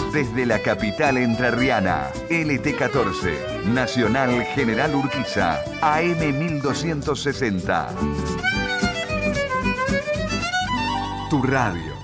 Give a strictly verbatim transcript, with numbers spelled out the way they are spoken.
desde la capital entrerriana. L T catorce, Nacional General Urquiza, A M mil doscientos sesenta. Tu radio.